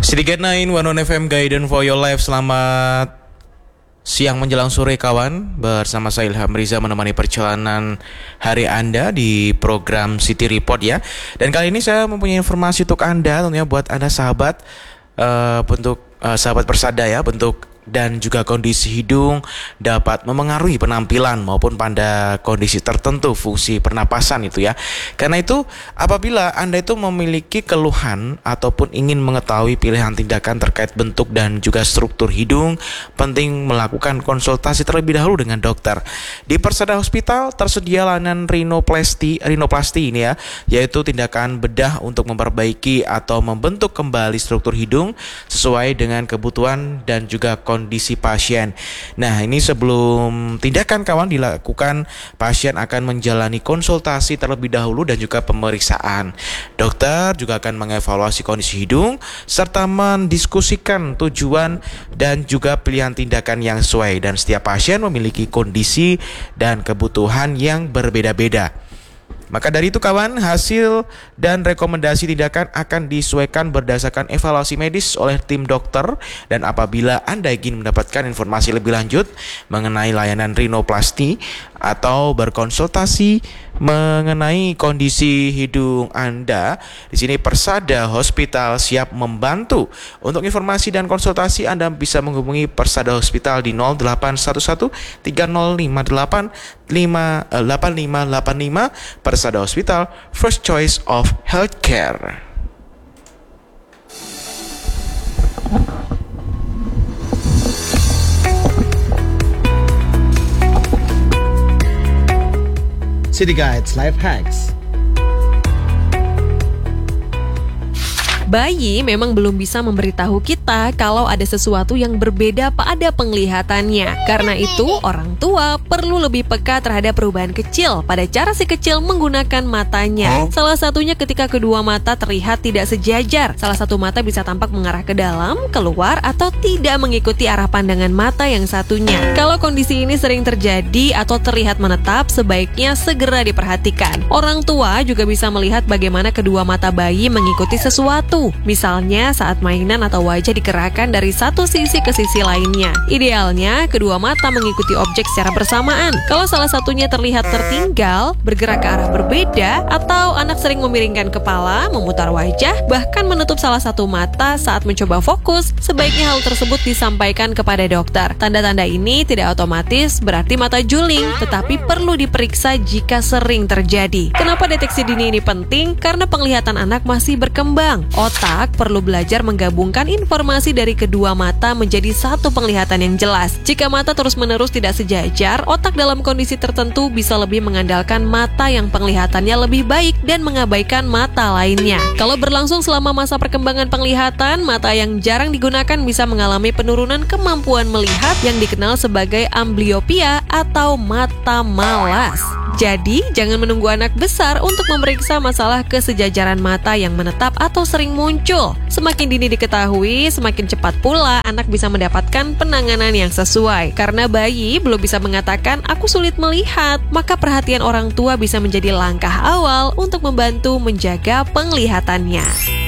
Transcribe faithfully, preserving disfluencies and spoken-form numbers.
Sedikit Nine, One On F M Guidance for Your Life. Selamat siang menjelang sore kawan. Bersama saya Ilham Riza menemani perjalanan hari Anda di program City Report ya. Dan kali ini saya mempunyai informasi untuk Anda, tentunya buat Anda sahabat, uh, bentuk uh, sahabat persada ya, bentuk dan juga kondisi hidung dapat memengaruhi penampilan maupun pada kondisi tertentu fungsi pernapasan itu ya. Karena itu apabila Anda itu memiliki keluhan ataupun ingin mengetahui pilihan tindakan terkait bentuk dan juga struktur hidung, penting melakukan konsultasi terlebih dahulu dengan dokter. Di Persada Hospital tersedia layanan rinoplasti, rinoplasti ini ya, yaitu tindakan bedah untuk memperbaiki atau membentuk kembali struktur hidung sesuai dengan kebutuhan dan juga kondisi kondisi pasien. Nah, ini sebelum tindakan kawan dilakukan, pasien akan menjalani konsultasi terlebih dahulu dan juga pemeriksaan. Dokter juga akan mengevaluasi kondisi hidung serta mendiskusikan tujuan dan juga pilihan tindakan yang sesuai, dan setiap pasien memiliki kondisi dan kebutuhan yang berbeda-beda. Maka dari itu kawan, hasil dan rekomendasi tindakan akan disesuaikan berdasarkan evaluasi medis oleh tim dokter. Dan apabila Anda ingin mendapatkan informasi lebih lanjut mengenai layanan rinoplasti atau berkonsultasi mengenai kondisi hidung Anda, di sini Persada Hospital siap membantu. Untuk informasi dan konsultasi Anda bisa menghubungi Persada Hospital di nol delapan satu satu tiga nol lima delapan lima delapan lima delapan lima. Persada Hospital, first choice of healthcare. City Guides Life Hacks. Bayi memang belum bisa memberitahu kita kalau ada sesuatu yang berbeda pada penglihatannya. Karena itu, orang tua perlu lebih peka terhadap perubahan kecil pada cara si kecil menggunakan matanya. Salah satunya ketika kedua mata terlihat tidak sejajar. Salah satu mata bisa tampak mengarah ke dalam, keluar, atau tidak mengikuti arah pandangan mata yang satunya. Kalau kondisi ini sering terjadi atau terlihat menetap, sebaiknya segera diperhatikan. Orang tua juga bisa melihat bagaimana kedua mata bayi mengikuti sesuatu. Misalnya saat mainan atau wajah dikerahkan dari satu sisi ke sisi lainnya. Idealnya kedua mata mengikuti objek secara bersamaan. Kalau salah satunya terlihat tertinggal, bergerak ke arah berbeda, atau anak sering memiringkan kepala, memutar wajah, bahkan menutup salah satu mata saat mencoba fokus, sebaiknya hal tersebut disampaikan kepada dokter. Tanda-tanda ini tidak otomatis berarti mata juling, tetapi perlu diperiksa jika sering terjadi. Kenapa deteksi dini ini penting? Karena penglihatan anak masih berkembang. Otak perlu belajar menggabungkan informasi dari kedua mata menjadi satu penglihatan yang jelas. Jika mata terus-menerus tidak sejajar, otak dalam kondisi tertentu bisa lebih mengandalkan mata yang penglihatannya lebih baik dan mengabaikan mata lainnya. Kalau berlangsung selama masa perkembangan penglihatan, mata yang jarang digunakan bisa mengalami penurunan kemampuan melihat yang dikenal sebagai amblyopia atau mata malas. Jadi, jangan menunggu anak besar untuk memeriksa masalah kesejajaran mata yang menetap atau sering muncul. Semakin dini diketahui, semakin cepat pula anak bisa mendapatkan penanganan yang sesuai. Karena bayi belum bisa mengatakan, "Aku sulit melihat," maka perhatian orang tua bisa menjadi langkah awal untuk membantu menjaga penglihatannya.